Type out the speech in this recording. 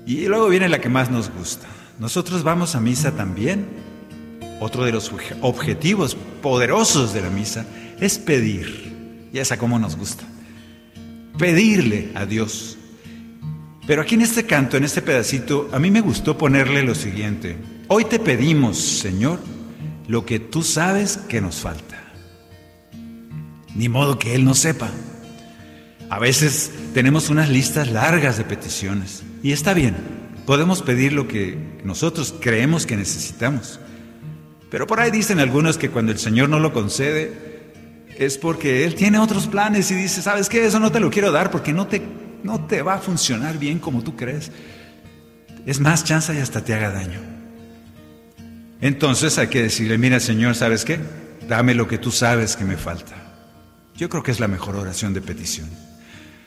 Y luego viene la que más nos gusta. Nosotros vamos a misa también. Otro de los objetivos poderosos de la misa es pedir. Y esa como nos gusta. Pedirle a Dios. Pero aquí en este canto, en este pedacito, a mí me gustó ponerle lo siguiente: hoy te pedimos, Señor, lo que tú sabes que nos falta. Ni modo que Él no sepa. A veces tenemos unas listas largas de peticiones, y está bien, podemos pedir lo que nosotros creemos que necesitamos. Pero por ahí dicen algunos que cuando el Señor no lo concede, es porque Él tiene otros planes y dice: ¿sabes qué? Eso no te lo quiero dar porque no te va a funcionar bien como tú crees. Es más, chance y hasta te haga daño. Entonces hay que decirle: mira, Señor, ¿sabes qué? Dame lo que tú sabes que me falta. Yo creo que es la mejor oración de petición.